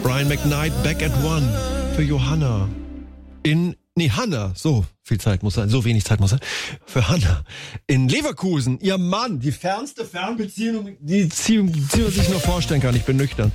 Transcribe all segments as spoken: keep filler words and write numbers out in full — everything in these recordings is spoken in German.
Brian McKnight, Back at One für Johanna. In, nee, Hanna, so viel Zeit muss sein, so wenig Zeit muss sein. Für Hanna. In Leverkusen, ihr Mann, die fernste Fernbeziehung, die, die man sich nur vorstellen kann, ich bin nüchtern.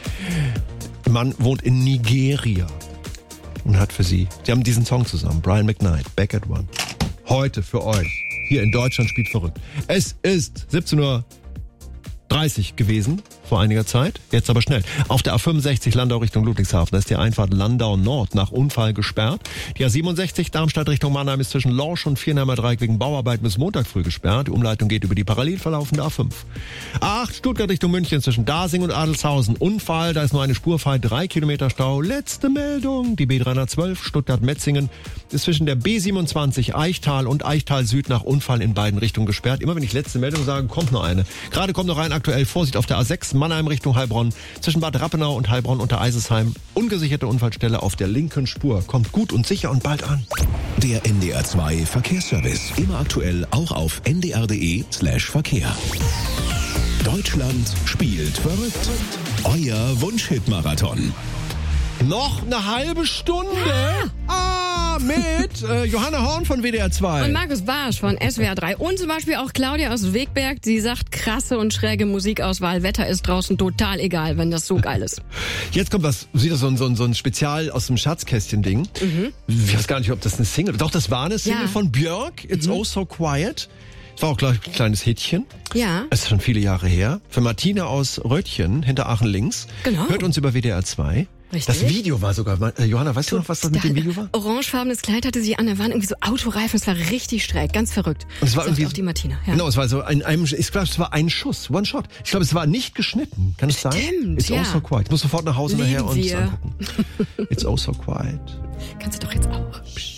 Mann wohnt in Nigeria und hat für sie, sie haben diesen Song zusammen, Brian McKnight, Back at One. Heute für euch, hier in Deutschland spielt verrückt. Es ist siebzehn Uhr dreißig gewesen, vor einiger Zeit, jetzt aber schnell. Auf der A fünfundsechzig Landau Richtung Ludwigshafen, da ist die Einfahrt Landau Nord nach Unfall gesperrt. Die A siebenundsechzig Darmstadt Richtung Mannheim ist zwischen Lorsch und Vierheimer Dreieck wegen Bauarbeit bis Montag früh gesperrt. Die Umleitung geht über die parallel verlaufende A fünf. A acht Stuttgart Richtung München zwischen Dasing und Adelshausen. Unfall, da ist nur eine Spur frei, drei Kilometer Stau. Letzte Meldung, die B dreihundertzwölf Stuttgart-Metzingen ist zwischen der B siebenundzwanzig Eichtal und Eichtal Süd nach Unfall in beiden Richtungen gesperrt. Immer wenn ich letzte Meldung sage, kommt noch eine. Gerade kommt noch ein, aktuell Vorsicht auf der A sechs Mannheim Richtung Heilbronn. Zwischen Bad Rappenau und Heilbronn unter Eisesheim. Ungesicherte Unfallstelle auf der linken Spur. Kommt gut und sicher und bald an. Der N D R zwei Verkehrsservice. Immer aktuell auch auf n d r punkt d e slash Verkehr. Deutschland spielt verrückt. Euer Wunschhit-Marathon. Noch eine halbe Stunde ah, mit äh, Johanna Horn von W D R zwei. Und Markus Barsch von S W R drei. Und zum Beispiel auch Claudia aus Wegberg. Sie sagt, krasse und schräge Musikauswahl. Wetter ist draußen total egal, wenn das so geil ist. Jetzt kommt was, sieht das so ein, so ein, so ein Spezial aus dem Schatzkästchen-Ding. Mhm. Ich weiß gar nicht, ob das eine Single... Doch, das war eine Single ja. von Björk. It's mhm. Oh So Quiet. Das war auch gleich ein kleines Hittchen. Ja. Das ist schon viele Jahre her. Für Martina aus Röttchen, hinter Aachen links. Genau. Hört uns über W D R zwei. Richtig. Das Video war sogar, äh, Johanna, weißt du noch, was das mit dem Video war? Orangefarbenes Kleid hatte sie an, da waren irgendwie so Autoreifen, es war richtig schräg, ganz verrückt. Und es war irgendwie auch die Martina. Ja. Genau, es war so ein, ein ich glaube, es war ein Schuss, One Shot. Ich glaube, es war nicht geschnitten. Kann es sein? Stimmt, It's ja. Oh So Quiet. Ich muss sofort nach Hause Lieben nachher und wir. angucken. It's Oh So Quiet. Kannst du doch jetzt auch.